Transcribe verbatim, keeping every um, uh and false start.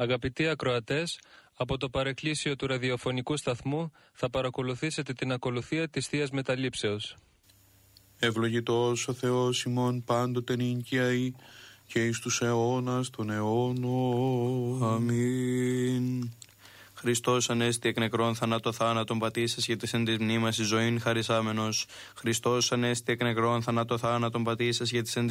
Αγαπητοί ακροατές, από το παρεκκλήσιο του ραδιοφωνικού σταθμού θα παρακολουθήσετε την ακολουθία της Θείας Μεταλήψεως. Ευλογητός ο Θεός ημών πάντοτε νικιαή και εις τους αιώνας των αιώνων. Αμήν. Χριστός ανέστη εκ νεκρών θανάτω θάνατον πατήσας για τις εν της μνήμας εις ζωήν χαρισάμενος. Χριστός ανέστη εκ νεκρών θανάτω θάνατον πατήσας για τις εν